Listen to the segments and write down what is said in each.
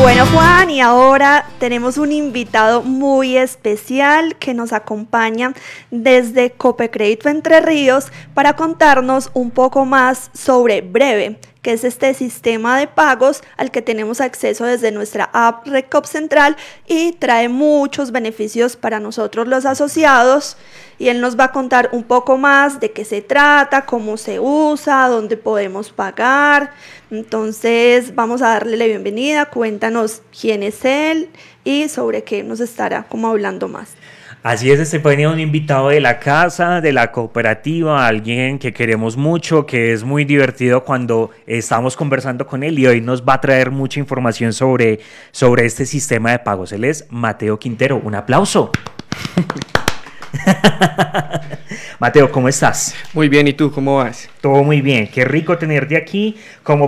Bueno, Juan, y ahora tenemos un invitado muy especial que nos acompaña desde Copecrédito Entre Ríos para contarnos un poco más sobre Breve, que es este sistema de pagos al que tenemos acceso desde nuestra app Recop Central y trae muchos beneficios para nosotros los asociados. Y él nos va a contar un poco más de qué se trata, cómo se usa, dónde podemos pagar. Entonces vamos a darle la bienvenida, cuéntanos quién es él y sobre qué nos estará como hablando más. Así es, Estefanía, un invitado de la casa, de la cooperativa, alguien que queremos mucho, que es muy divertido cuando estamos conversando con él y hoy nos va a traer mucha información sobre este sistema de pagos. Él es Mateo Quintero. Un aplauso. Mateo, ¿cómo estás? Muy bien, ¿y tú cómo vas? Todo muy bien, qué rico tenerte aquí como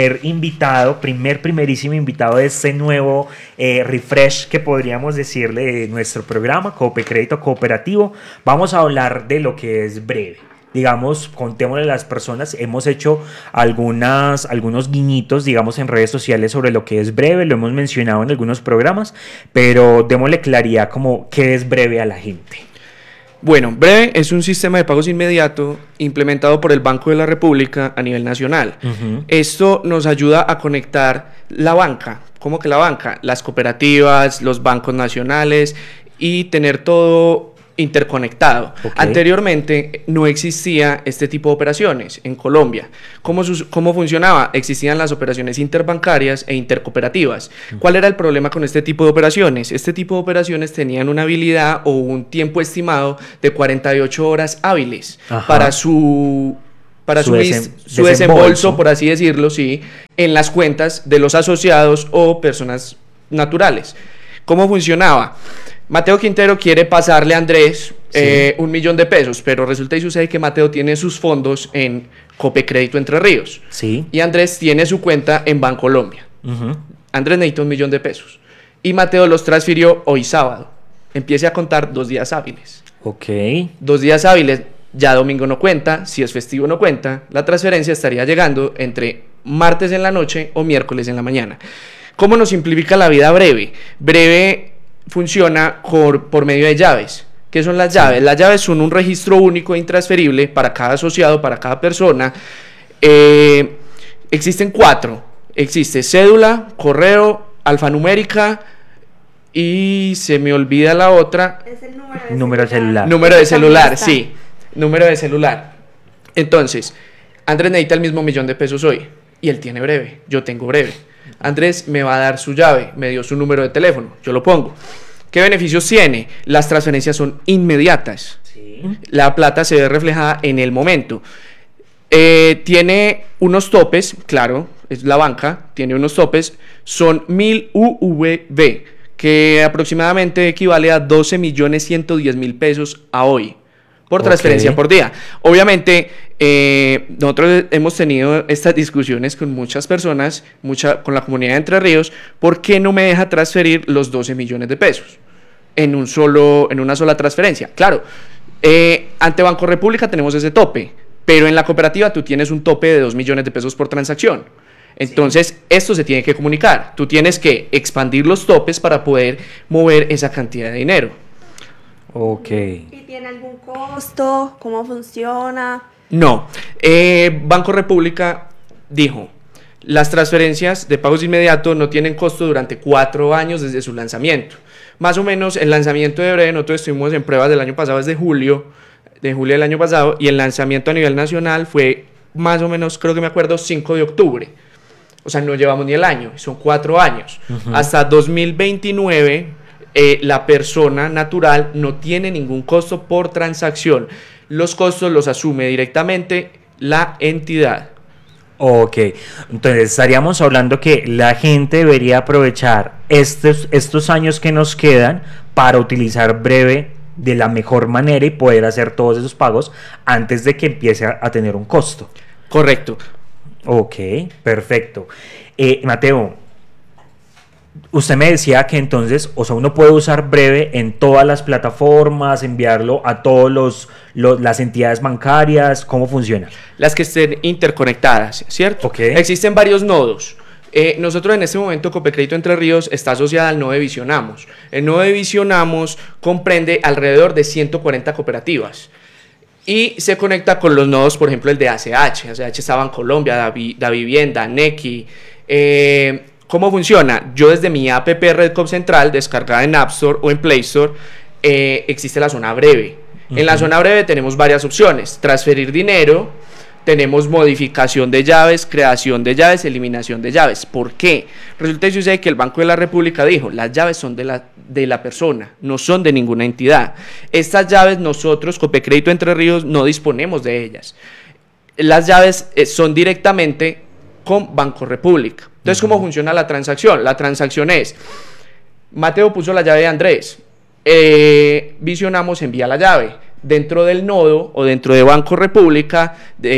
primerísimo invitado de este nuevo refresh que podríamos decirle de nuestro programa Copecrédito Cooperativo. Vamos a hablar de lo que es Breve. Digamos, contémosle a las personas, hemos hecho algunos guiñitos, digamos, en redes sociales sobre lo que es Breve, lo hemos mencionado en algunos programas, pero démosle claridad como qué es Breve a la gente. Bueno, Breve es un sistema de pagos inmediato implementado por el Banco de la República a nivel nacional. Esto nos ayuda a conectar la banca. ¿Cómo que la banca? Las cooperativas, los bancos nacionales y tener todo interconectado. Okay. Anteriormente no existía este tipo de operaciones en Colombia. ¿Cómo funcionaba? Existían las operaciones interbancarias e intercooperativas. ¿Cuál era el problema con este tipo de operaciones? Este tipo de operaciones tenían una habilidad o un tiempo estimado de 48 horas hábiles. Ajá. para su desembolso, por así decirlo, sí, en las cuentas de los asociados o personas naturales. ¿Cómo funcionaba? Mateo Quintero quiere pasarle a Andrés $1 millón, pero resulta y sucede que Mateo tiene sus fondos en Copecrédito Entre Ríos. Sí. Y Andrés tiene su cuenta en Bancolombia. Andrés necesita $1 millón. Y Mateo los transfirió hoy sábado. Empiece a contar 2 días hábiles. Ok. 2 días hábiles, ya domingo no cuenta, si es festivo no cuenta. La transferencia estaría llegando entre martes en la noche o miércoles en la mañana. ¿Cómo nos simplifica la vida Breve? Breve funciona por medio de llaves. ¿Qué son las llaves? Las llaves son un registro único e intransferible para cada asociado, para cada persona. Existen 4. Existe cédula, correo, alfanumérica y se me olvida la otra. Es el número de celular. Número de celular, sí. Número de celular. Entonces, Andrés necesita el mismo $1 millón hoy y él tiene Breve. Yo tengo Breve. Andrés me va a dar su llave, me dio su número de teléfono, yo lo pongo. ¿Qué beneficios tiene? Las transferencias son inmediatas. Sí. La plata se ve reflejada en el momento. Tiene unos topes, claro, es la banca, tiene unos topes, son 1000 UVB, que aproximadamente equivale a 12.110.000 pesos a hoy, por transferencia por día. Obviamente, nosotros hemos tenido estas discusiones con muchas personas, con la comunidad de Entre Ríos, ¿por qué no me deja transferir los 12 millones de pesos en una sola transferencia? Claro, ante Banco República tenemos ese tope, pero en la cooperativa tú tienes un tope de 2 millones de pesos por transacción. Entonces, esto se tiene que comunicar. Tú tienes que expandir los topes para poder mover esa cantidad de dinero. Ok. ¿Y tiene algún costo? ¿Cómo funciona? No. Banco República dijo, las transferencias de pagos inmediatos no tienen costo durante 4 años desde su lanzamiento. Más o menos el lanzamiento de Breve, nosotros estuvimos en pruebas del año pasado, desde julio del año pasado, y el lanzamiento a nivel nacional fue más o menos, creo que me acuerdo, 5 de octubre. O sea, no llevamos ni el año, son 4 años. Hasta 2029... la persona natural no tiene ningún costo por transacción. Los costos los asume directamente la entidad. Ok, entonces estaríamos hablando que la gente debería aprovechar estos años que nos quedan para utilizar Breve de la mejor manera y poder hacer todos esos pagos antes de que empiece a tener un costo. Correcto. Ok, perfecto. Mateo, usted me decía que entonces, o sea, uno puede usar Breve en todas las plataformas, enviarlo a todas las entidades bancarias. ¿Cómo funciona? Las que estén interconectadas, ¿cierto? Okay. Existen varios nodos. Nosotros en este momento Copecrédito Entre Ríos está asociada al Node Visionamos. El Node Visionamos comprende alrededor de 140 cooperativas y se conecta con los nodos, por ejemplo, el de ACH. ACH estaba en Colombia, Da Vivienda, Nequi. ¿Cómo funciona? Yo desde mi app RedCop Central, descargada en App Store o en Play Store, existe la zona breve. En la zona breve tenemos varias opciones: transferir dinero, tenemos modificación de llaves, creación de llaves, eliminación de llaves. ¿Por qué? Resulta y sucede que el Banco de la República dijo: las llaves son de la persona, no son de ninguna entidad. Estas llaves nosotros, Copecrédito Entre Ríos, no disponemos de ellas. Las llaves son directamente con Banco República. Entonces, ¿cómo funciona la transacción? La transacción es: Mateo puso la llave de Andrés, Visionamos envía la llave. Dentro del nodo o dentro de Banco República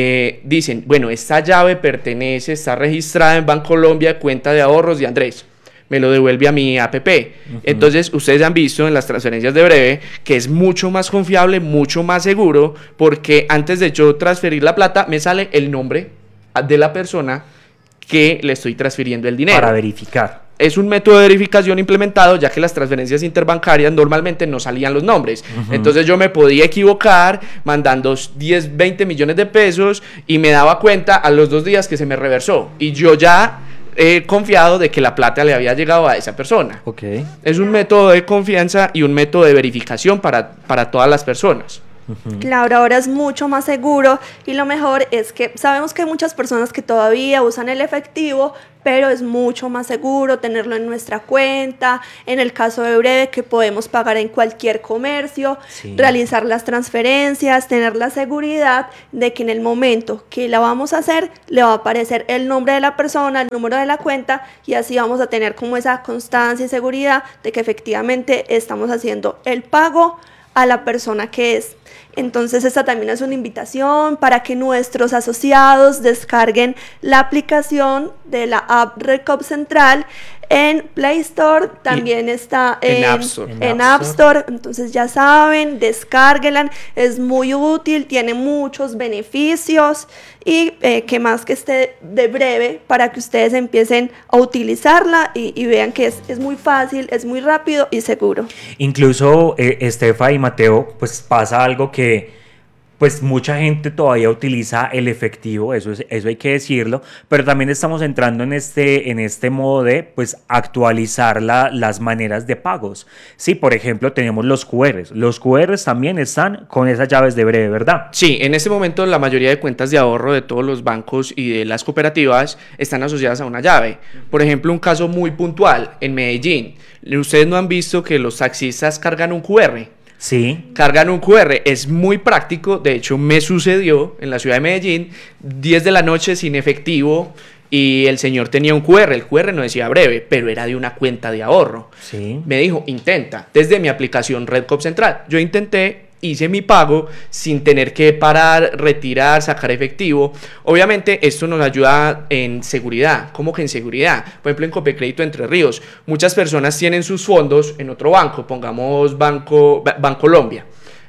dicen: bueno, esta llave pertenece, está registrada en Bancolombia, cuenta de ahorros de Andrés, me lo devuelve a mi APP. Entonces ustedes han visto en las transferencias de Breve que es mucho más confiable, mucho más seguro, porque antes de yo transferir la plata me sale el nombre de la persona que le estoy transfiriendo el dinero. Para verificar. Es un método de verificación implementado, ya que las transferencias interbancarias normalmente no salían los nombres. Entonces yo me podía equivocar mandando 10, 20 millones de pesos y me daba cuenta a los 2 días que se me reversó. Y yo ya he confiado de que la plata le había llegado a esa persona. Okay. Es un método de confianza y un método de verificación para todas las personas. Claro, ahora es mucho más seguro y lo mejor es que sabemos que hay muchas personas que todavía usan el efectivo, pero es mucho más seguro tenerlo en nuestra cuenta. En el caso de Breve, que podemos pagar en cualquier comercio, realizar las transferencias, tener la seguridad de que en el momento que la vamos a hacer, le va a aparecer el nombre de la persona, el número de la cuenta, y así vamos a tener como esa constancia y seguridad de que efectivamente estamos haciendo el pago a la persona que es. Entonces esta también es una invitación para que nuestros asociados descarguen la aplicación de la app RedCop Central en Play Store, también está en App Store. Entonces ya saben, descárguenla, es muy útil, tiene muchos beneficios y que más que esté de Breve para que ustedes empiecen a utilizarla y vean que es muy fácil, es muy rápido y seguro. Incluso Estefa y Mateo, pues pasa algo que pues mucha gente todavía utiliza el efectivo, eso hay que decirlo, pero también estamos entrando en este modo de pues actualizar las maneras de pagos. Sí, por ejemplo, tenemos los QRs. Los QRs también están con esas llaves de Breve, ¿verdad? Sí, en este momento la mayoría de cuentas de ahorro de todos los bancos y de las cooperativas están asociadas a una llave. Por ejemplo, un caso muy puntual en Medellín. ¿Ustedes no han visto que los taxistas cargan un QR? Sí. Cargan un QR, es muy práctico. De hecho, me sucedió en la ciudad de Medellín, 10 de la noche sin efectivo, y el señor tenía un QR. El QR no decía Breve, pero era de una cuenta de ahorro. Sí. Me dijo: intenta, desde mi aplicación RedCop Central. Yo intenté, hice mi pago sin tener que parar, retirar, sacar efectivo. Obviamente esto nos ayuda en seguridad. ¿Cómo que en seguridad? Por ejemplo, en Copecrédito Entre Ríos, muchas personas tienen sus fondos en otro banco, pongamos Bancolombia,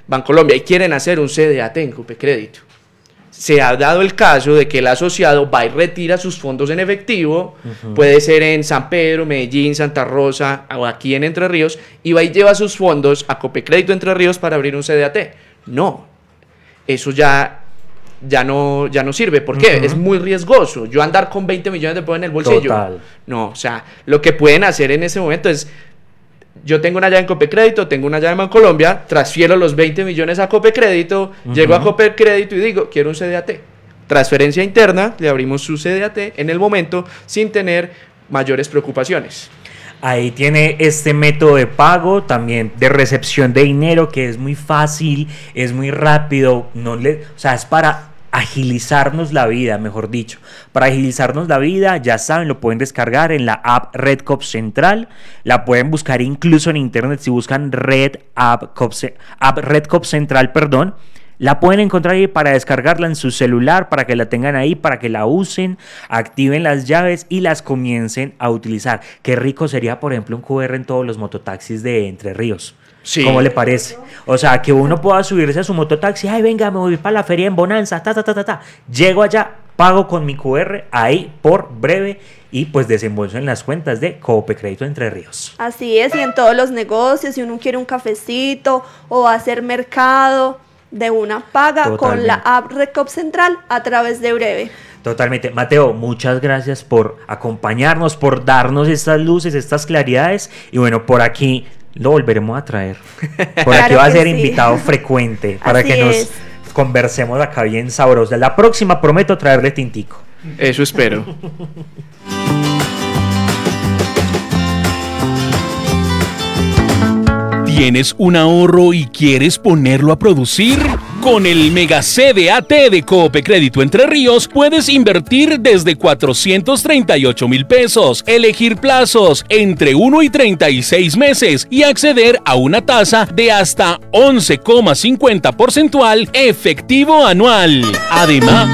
y quieren hacer un CDAT en Copecrédito. Se ha dado el caso de que el asociado va y retira sus fondos en efectivo, puede ser en San Pedro, Medellín, Santa Rosa o aquí en Entre Ríos, y va y lleva sus fondos a Copecrédito Entre Ríos para abrir un CDAT. No, eso ya no sirve. ¿Por qué? Es muy riesgoso. Yo andar con 20 millones de pesos en el bolsillo. Total. No, o sea, lo que pueden hacer en ese momento es: yo tengo una llave en Copecrédito, tengo una llave en Bancolombia, transfiero los 20 millones a Copecrédito, llego a Copecrédito y digo: quiero un CDAT. Transferencia interna, le abrimos su CDAT en el momento sin tener mayores preocupaciones. Ahí tiene este método de pago, también de recepción de dinero, que es muy fácil, es muy rápido, o sea, es para agilizarnos la vida, mejor dicho. Para agilizarnos la vida, ya saben, lo pueden descargar en la app RedCop Central, la pueden buscar incluso en internet si buscan RedCop Central, la pueden encontrar ahí para descargarla en su celular, para que la tengan ahí, para que la usen, activen las llaves y las comiencen a utilizar. Qué rico sería, por ejemplo, un QR en todos los mototaxis de Entre Ríos. Sí. ¿Cómo le parece? O sea, que uno pueda subirse a su mototaxi: ay, venga, me voy para la feria en Bonanza, Llego allá, pago con mi QR ahí por breve y pues desembolso en las cuentas de Cope Crédito Entre Ríos. Así es, y en todos los negocios, si uno quiere un cafecito o va a hacer mercado, de una paga con la app Recop Central a través de Breve. Totalmente. Mateo, muchas gracias por acompañarnos, por darnos estas luces, estas claridades. Y bueno, por aquí lo volveremos a traer. Por aquí va a ser invitado frecuente para que nos conversemos acá bien sabrosa. La próxima prometo traerle tintico. Eso espero. ¿Tienes un ahorro y quieres ponerlo a producir? Con el Mega CDAT de Cope Crédito Entre Ríos puedes invertir desde 438,000 pesos, elegir plazos entre 1 y 36 meses y acceder a una tasa de hasta 11,50 porcentual efectivo anual. Además...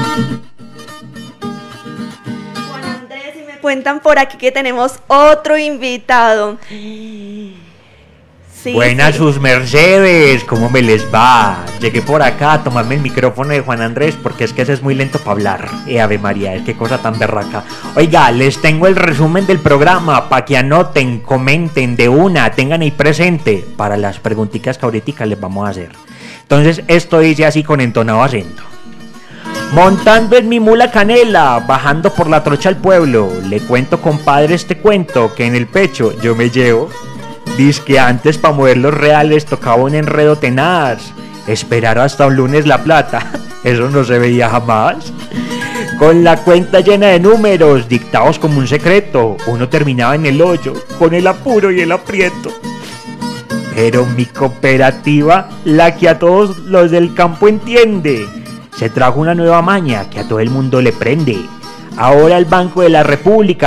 Juan Andrés, y me cuentan por aquí que tenemos otro invitado. Sí, Buenas sus mercedes, ¿cómo me les va? Llegué por acá a tomarme el micrófono de Juan Andrés porque es que ese es muy lento para hablar. Ave María, qué cosa tan berraca. Oiga, les tengo el resumen del programa para que anoten, comenten de una, tengan ahí presente para las preguntitas que ahorita les vamos a hacer. Entonces esto dice así con entonado acento. Montando en mi mula canela, bajando por la trocha al pueblo, le cuento compadre este cuento que en el pecho yo me llevo. Dice que antes para mover los reales tocaba un enredo tenaz, esperar hasta un lunes la plata, eso no se veía jamás. Con la cuenta llena de números, dictados como un secreto, uno terminaba en el hoyo, con el apuro y el aprieto. Pero mi cooperativa, la que a todos los del campo entiende, se trajo una nueva maña que a todo el mundo le prende. Ahora el Banco de la República